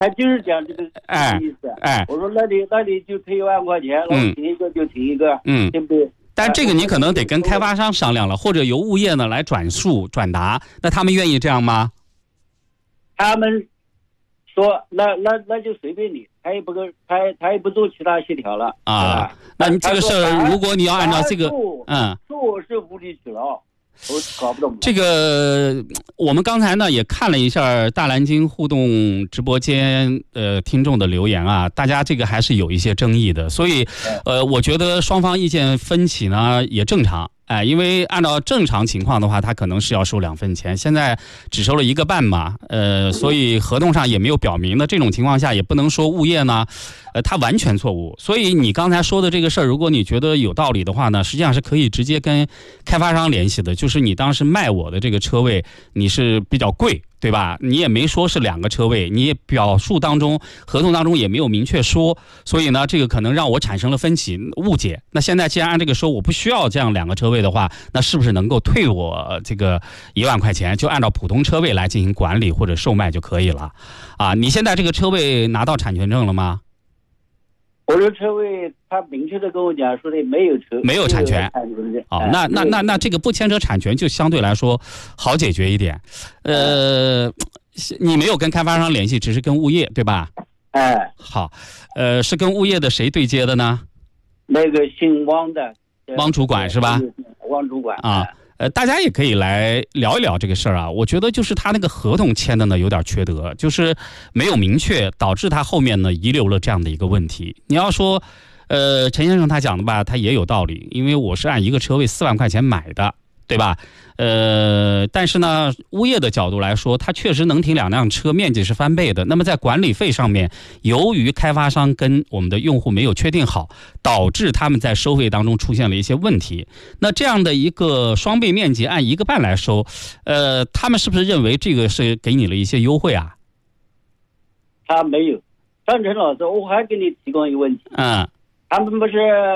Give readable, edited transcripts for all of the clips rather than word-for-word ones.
他就是讲这个意思。我说那你就退1万块钱，那我停一个就停一个，对不对？ 但这个你可能得跟开发商商量了，或者由物业呢来转述转达，那他们愿意这样吗？ 他们说那就随便你，他也不做其他协调了啊。 那你这个事儿，如果你要按照这个， 说是无理取闹。我搞不懂这个，我们刚才呢也看了一下大蓝鲸互动直播间听众的留言啊，大家这个还是有一些争议的，所以我觉得双方意见分歧呢也正常。因为按照正常情况的话，他可能是要收2份钱，现在只收了1个半嘛，所以合同上也没有表明的这种情况下，也不能说物业呢，他完全错误。所以你刚才说的这个事儿，如果你觉得有道理的话呢，实际上是可以直接跟开发商联系的，就是你当时卖我的这个车位，你是比较贵。对吧？你也没说是2个车位，你也表述当中合同当中也没有明确说，所以呢，这个可能让我产生了分歧误解。那现在既然按这个说我不需要这样2个车位的话，那是不是能够退我这个1万块钱，就按照普通车位来进行管理或者售卖就可以了？啊，你现在这个车位拿到产权证了吗？ 我的车位，他明确的跟我讲说的没有产权。那这个不牵扯产权就相对来说好解决一点。你没有跟开发商联系，只是跟物业对吧？好，是跟物业的谁对接的呢？ 那个姓汪的汪主管是吧？ 汪主管啊。大家也可以来聊一聊这个事儿啊。我觉得就是他那个合同签的呢有点缺德，就是没有明确，导致他后面呢遗留了这样的一个问题。你要说，陈先生他讲的吧，他也有道理，因为我是按1个车位4万块钱买的，对吧？但是呢，物业的角度来说，它确实能停2辆车，面积是翻倍的。那么在管理费上面，由于开发商跟我们的用户没有确定好，导致他们在收费当中出现了一些问题。那这样的一个双倍面积按1个半来收，他们是不是认为这个是给你了一些优惠啊？ 他没有。张晨老师，我还给你提供一个问题。他们不是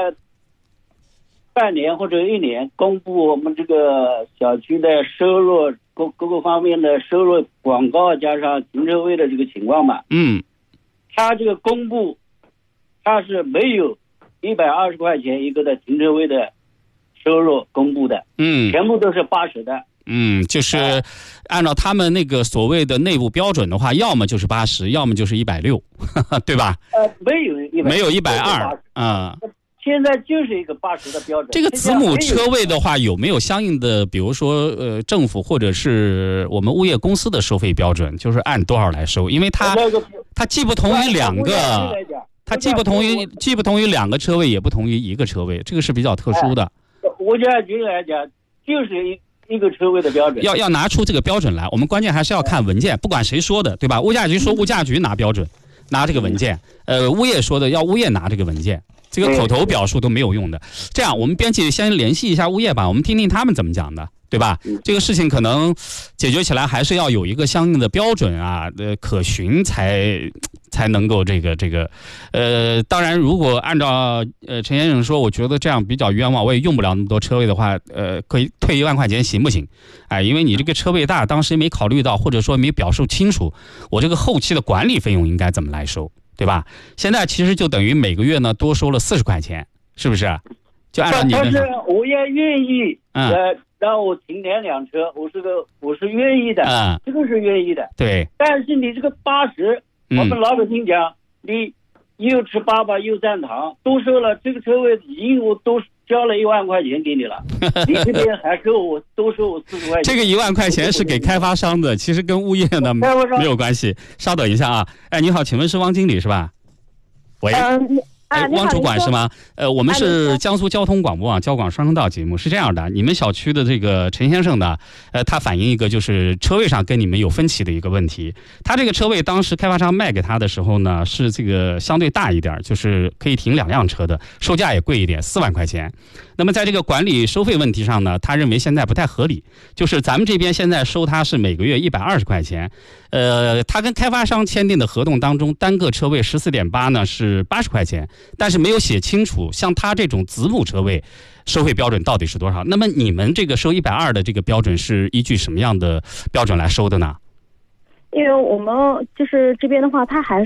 半年或者1年公布我们这个小区的收入各个方面的收入广告加上停车位的这个情况嘛？他这个公布，他是没有120块钱一个的停车位的收入公布的，全部都是80的。 就是按照他们那个所谓的内部标准的话，要么就是80，要么就是160，对吧？没有120啊。 现在就是一个80的标准。 这个子母车位的话，有没有相应的，比如说政府或者是我们物业公司的收费标准，就是按多少来收？因为它既不同于2个，它既不同于2个车位，也不同于1个车位，这个是比较特殊的。 物价局来讲，就是一个车位的标准。 要拿出这个标准来，我们关键还是要看文件，不管谁说的，对吧？物价局说物价局拿标准，拿这个文件；物业说的要物业拿这个文件。这个口头表述都没有用的。这样，我们编辑先联系一下物业吧，我们听听他们怎么讲的，对吧？这个事情可能解决起来还是要有一个相应的标准啊，可循才能够这个。当然，如果按照陈先生说，我觉得这样比较冤枉，我也用不了那么多车位的话，可以退1万块钱行不行？因为你这个车位大，当时没考虑到，或者说没表述清楚，我这个后期的管理费用应该怎么来收？对吧？现在其实就等于每个月呢多收了40块钱，是不是？就按照你的。 但是我也愿意，让我停2辆车，我是愿意的，这个是愿意的。 对。 但是你这个80，我们老百姓讲，你又吃粑粑又蘸糖，都收了这个车位，已经我都交了1万块钱给你了，你这边还多收我40块钱。 这个1万块钱是给开发商的，其实跟物业呢没有关系。稍等一下啊，你好，请问是汪经理是吧？喂。汪主管是吗？我们是江苏交通广播交广双声道节目。是这样的，你们小区的这个陈先生呢，他反映一个就是车位上跟你们有分歧的一个问题。他这个车位当时开发商卖给他的时候呢，是这个相对大一点，就是可以停2辆车的，售价也贵一点，4万块钱。那么在这个管理收费问题上呢，他认为现在不太合理，就是咱们这边现在收他是每个月120块钱，他跟开发商签订的合同当中，单个车位14.8呢是80块钱，但是没有写清楚，像他这种子母车位收费标准到底是多少？那么你们这个收120的这个标准是依据什么样的标准来收的呢？ 因为我们就是这边的话，他还